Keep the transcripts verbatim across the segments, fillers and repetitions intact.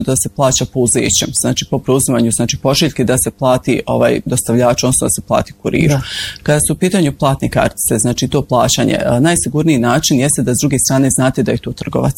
da se plaća pouzećem, znači po preuzimanju znači pošiljke da se plati ovaj dostavljač, odnosno da se plati kuriru. Da. Kada su u pitanju platne kartice, znači to plaćanje, najsigurniji način jeste da s druge strane znate da je to trgovac.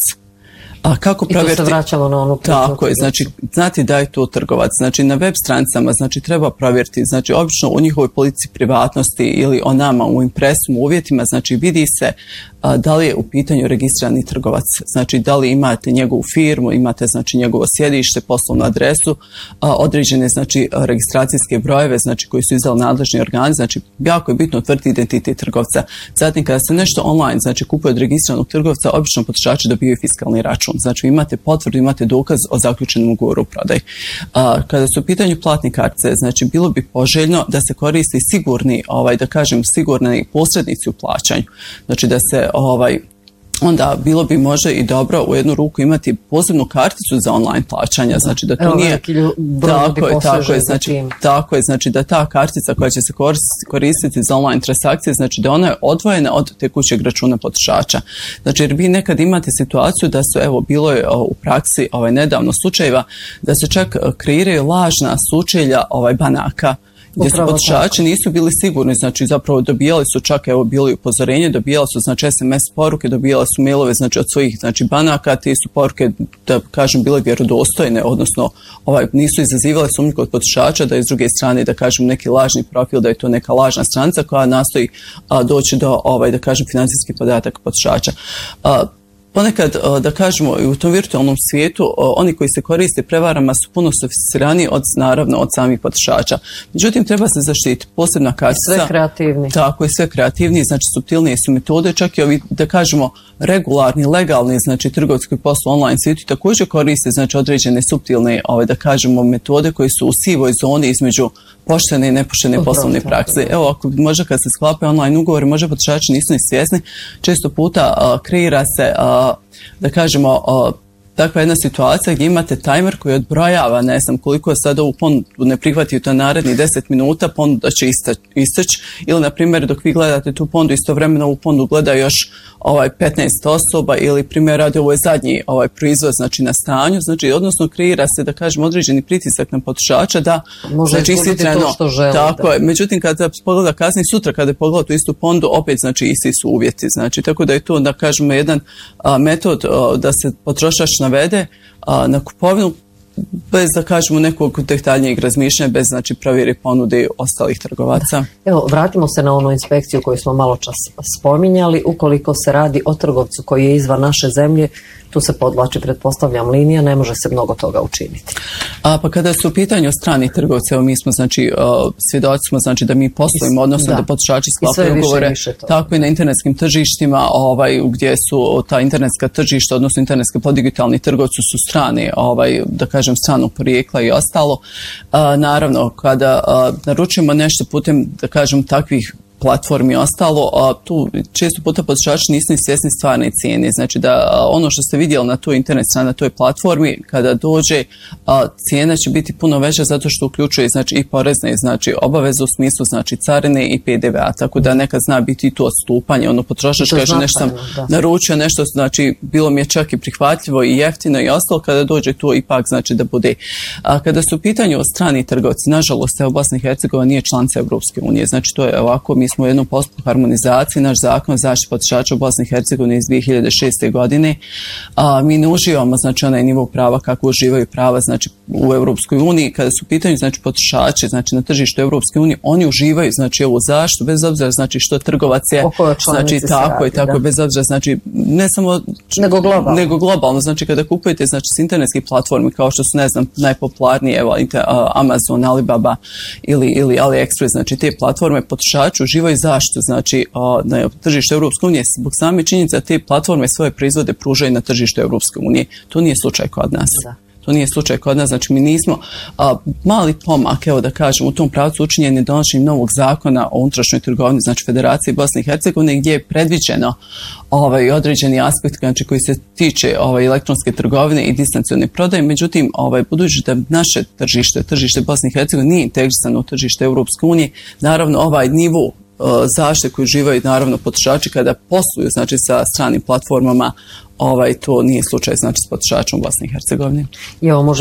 A kako provjeriti? I to se vraćamo na onu priču. Tako je, znači znati da je to trgovac. Znači na web stranicama znači treba provjeriti, znači obično u njihovoj politici privatnosti ili o nama u impresum uvjetima, znači vidi se a, da li je u pitanju registrirani trgovac. Znači da li imate njegovu firmu, imate znači njegovo sjedište, poslovnu adresu, a, određene znači registracijske brojeve, znači koji su izdali nadležni organi, znači jako je bitno utvrditi identitet trgovca. Zatim kada se nešto online znači kupuje od registriranog trgovca, obično potrošači dobijaju fiskalni račun. Znači imate potvrdu, imate dokaz o zaključenom ugovoru o prodaji. Kada su u pitanju platne kartice, znači bilo bi poželjno da se koristi sigurni, ovaj, da kažem, sigurni posrednici u plaćanju. Znači da se ovaj, onda bilo bi može i dobro u jednu ruku imati posebnu karticu za online plaćanja, znači da to Evo, nije tako je, tako je, znači, tako je, znači da ta kartica koja će se koristiti za online transakcije, znači da ona je odvojena od tekućeg računa potrošača. Znači jer vi nekad imate situaciju da su, evo, bilo je u praksi ovaj nedavno slučajeva da se čak kreiraju lažna sučelja ovaj banaka, gdje su potrošači nisu bili sigurni, znači zapravo dobijali su čak, evo, bili upozorenje, dobijali su znači es em es poruke, dobijali su mailove znači od svojih znači banaka, te su poruke, da kažem, bile vjerodostojne, odnosno ovaj nisu izazivale sumnju kod potrošača da je s druge strane, da kažem, neki lažni profil, da je to neka lažna stranica koja nastoji a, doći do ovaj, da kažem, financijskih podataka potrošača. A, Ponekad, da kažemo, i u tom virtualnom svijetu, oni koji se koriste prevarama su puno sofisticiraniji od, naravno, od samih potrošača. Međutim, treba se zaštiti posebna kartica. Sve kreativni. Tako je, sve kreativniji, znači subtilnije su metode, čak i ovi, da kažemo, regularni, legalni, znači trgovci koji poslu online svijetu također koriste, znači određene subtilne, ovaj, da kažemo, metode koji su u sivoj zoni između poštene i nepoštene poslovne prakse. Evo, ako možda kad se sklapaju online ugovori, možda potrošači nisu ni svjesni, često puta uh, kreira se, uh, da kažemo, uh, takva jedna situacija gdje imate tajmer koji odbrojava, ne znam koliko je sad ovu ponudu ne prihvatio to naredni deset minuta, ponuda će isteći. Ili, na primjer, dok vi gledate tu ponudu, istovremeno ovu ponudu gleda još ovaj petnaest osoba, ili primjer radi ovo je zadnji ovaj proizvod, znači na stanju, znači odnosno kreira se, da kažem, određeni pritisak na potrošača da može znači ishitreno to što želi. Tako da. je. Međutim, kada se pogleda kasnije sutra, kada je pogleda tu istu ponudu, opet znači isti su uvjeti. Znači, tako da je to, da kažemo, jedan a, metod a, da se potrošač navede a, na kupovinu bez, da kažemo, nekog detaljnijeg razmišljanja, bez, znači, provjeri ponude ostalih trgovaca. Evo, vratimo se na onu inspekciju koju smo malo čas spominjali. Ukoliko se radi o trgovcu koji je izvan naše zemlje, tu se podvlači, pretpostavljam, linija, ne može se mnogo toga učiniti. A pa kada su u pitanju strani trgovci, evo mi smo, znači, uh, svjedoci smo, znači, da mi poslujemo, odnosno da, da potrošači sklapaju ugovore, više tako i na internetskim tržištima, ovaj, gdje su ta internetska tržišta, odnosno internetske podigitalni trgovci su strane, ovaj, da kažem, stranog porijekla i ostalo. Uh, naravno, kada uh, naručujemo nešto putem, da kažem, takvih platformi i ostalo, a tu često puta potrošači nisu ni svjesni stvarne cijene. Znači da ono što ste vidjeli na toj internet strani, na toj platformi, kada dođe, a, cijena će biti puno veća zato što uključuje, znači, i porezne, znači, obaveze u smislu, znači, carine i pe de ve a, tako da nekad zna biti i to odstupanje. Ono, potrošač kaže nešto sam da. naručio, nešto, znači, bilo mi je čak i prihvatljivo i jeftino i ostalo, kada dođe to ipak, znači, da bude. A kada su u pitanju strani trgovci, nažalost, evo, Bosna i Hercegovina nije članica Evropske unije, znači, to je ovako, mi smo u jednom postupku harmonizacije, naš zakon o zaštiti potrošača u Bosni i Hercegovini iz dvije hiljade šeste. godine. A, mi ne uživamo, znači, onaj nivo prava kako uživaju prava, znači, u Europskoj uniji. Kada su u pitanju, znači, potrošači, znači, na tržištu Europske unije, oni uživaju, znači, ovu zaštitu, bez obzira, znači, što trgovac je, znači, tako je, tako je, bez obzira, znači, ne samo, nego globalno. nego globalno, znači, kada kupujete, znači, s internetskih platformi, kao što su, ne znam, najpopularnije, evo, Amazon, Alibaba ili, ili AliExpress, znači, te platforme, potrošači uživaju zaštitu, znači, na tržištu Europske unije, zbog same činjenice da te platforme svoje proizvode pružaju na tržištu Europske unije. To nije slučaj kod nas. Da. To nije slučaj kod nas, znači mi nismo a, mali pomak, evo da kažem, u tom pravcu učinjen je donošenjem novog zakona o unutrašnjoj trgovini, znači Federacije Bosne i Hercegovine, gdje je predviđeno ovaj, određeni aspekt, znači, koji se tiče ovaj, elektronske trgovine i distancione prodaje. Međutim, ovaj, budući da naše tržište, tržište Bosne i Hercegovine nije integrisano u tržište Europske unije, naravno ovaj nivo zaštite koju uživaju, naravno, potrošači kada posluju, znači, sa stranim platformama, ovaj, to nije slučaj, znači, s potrošačom u Bosni i Hercegovini. I ovo može